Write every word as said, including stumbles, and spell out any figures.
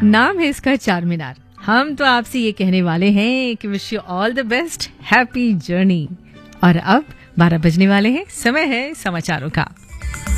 नाम है इसका चार मीनार। हम तो आपसे ये कहने वाले हैं कि wish you all the best, happy journey. और अब बारह बजने वाले हैं, समय है समाचारों का।